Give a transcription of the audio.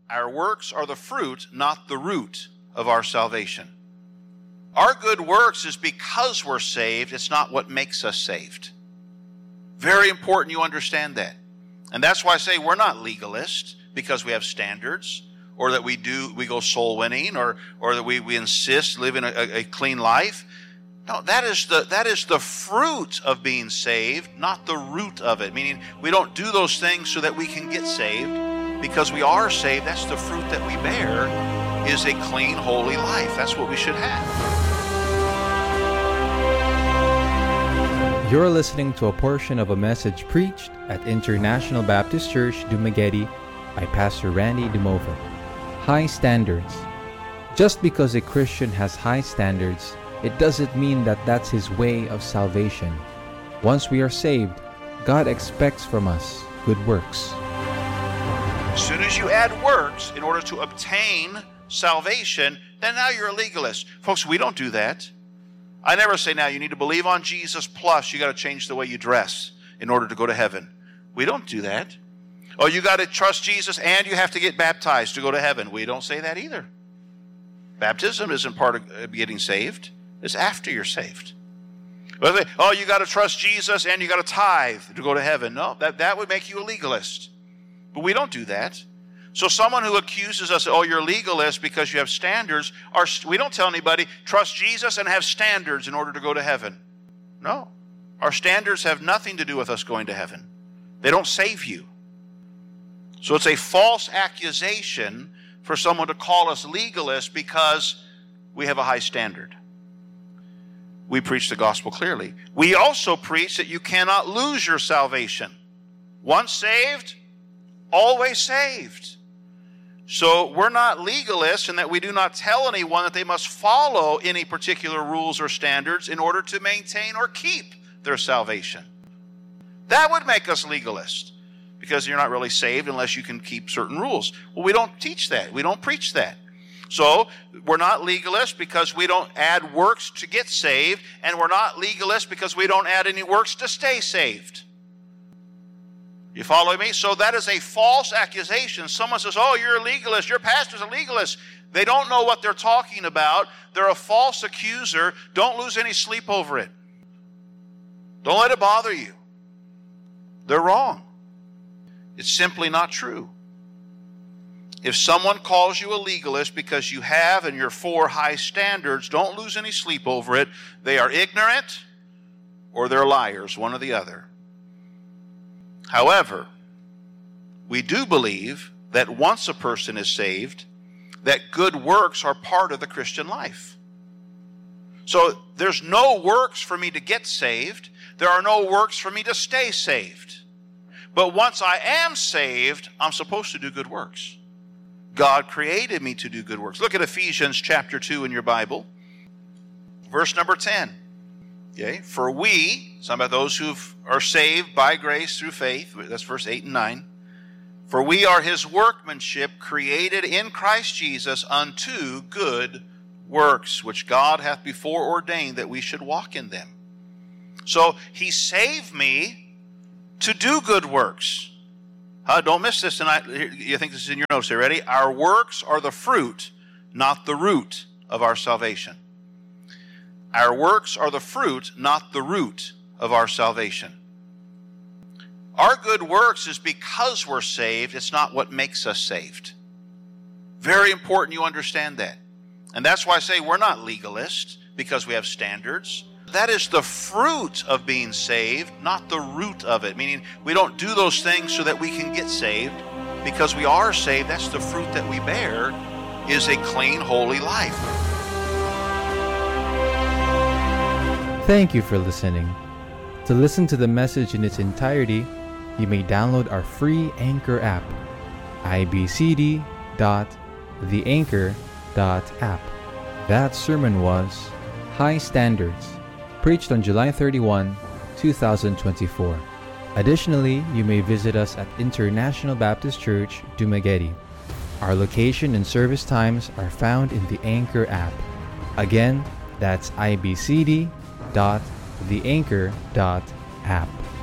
Our works are the fruit, not the root of our salvation. Our good works is because we're saved. It's not what makes us saved. Very important you understand that. And that's why I say we're not legalists because we have standards, or that we go soul winning, or that we insist living a clean life. No, that is the fruit of being saved, not the root of it. Meaning we don't do those things so that we can get saved. Because we are saved, that's the fruit that we bear, is a clean, holy life. That's what we should have. You're listening to a portion of a message preached at International Baptist Church, Dumaguete by Pastor Randy Dimova. High standards. Just because a Christian has high standards, it doesn't mean that that's his way of salvation. Once we are saved, God expects from us good works. As soon as you add works in order to obtain salvation, then now you're a legalist. Folks, we don't do that. I never say now you need to believe on Jesus plus you got to change the way you dress in order to go to heaven. We don't do that. Oh, you got to trust Jesus and you have to get baptized to go to heaven. We don't say that either. Baptism isn't part of getting saved. It's after you're saved. Oh, you got to trust Jesus and you got to tithe to go to heaven. No, that would make you a legalist. But we don't do that. So someone who accuses us, oh, you're a legalist because you have standards, we don't tell anybody, trust Jesus and have standards in order to go to heaven. No. Our standards have nothing to do with us going to heaven. They don't save you. So it's a false accusation for someone to call us legalists because we have a high standard. We preach the gospel clearly. We also preach that you cannot lose your salvation. Once saved, always saved. So we're not legalists in that we do not tell anyone that they must follow any particular rules or standards in order to maintain or keep their salvation. That would make us legalists because you're not really saved unless you can keep certain rules. Well, we don't teach that. We don't preach that. So we're not legalists because we don't add works to get saved, and we're not legalists because we don't add any works to stay saved. You follow me? So that is a false accusation. Someone says, oh, you're a legalist. Your pastor's a legalist. They don't know what they're talking about. They're a false accuser. Don't lose any sleep over it. Don't let it bother you. They're wrong. It's simply not true. If someone calls you a legalist because you have and you're for high standards, don't lose any sleep over it. They are ignorant or they're liars, one or the other. However, we do believe that once a person is saved, that good works are part of the Christian life. So there's no works for me to get saved. There are no works for me to stay saved. But once I am saved, I'm supposed to do good works. God created me to do good works. Look at Ephesians chapter 2 in your Bible. Verse number 10. Okay, for we, some of those who are saved by grace through faith, that's verse 8 and 9. For we are his workmanship, created in Christ Jesus unto good works, which God hath before ordained that we should walk in them. So he saved me to do good works. Don't miss this tonight. You think this is in your notes here. Ready? Our works are the fruit, not the root of our salvation. Our works are the fruit, not the root of our salvation. Our good works is because we're saved. It's not what makes us saved. Very important you understand that. And that's why I say we're not legalists because we have standards. That is the fruit of being saved, not the root of it. Meaning we don't do those things so that we can get saved. Because we are saved, that's the fruit that we bear, is a clean, holy life. Thank you for listening. To listen to the message in its entirety, you may download our free Anchor app, ibcd.theanchor.app. That sermon was High Standards, preached on July 31, 2024. Additionally, you may visit us at International Baptist Church, Dumaguete. Our location and service times are found in the Anchor app. Again, that's ibcd.theanchor.app.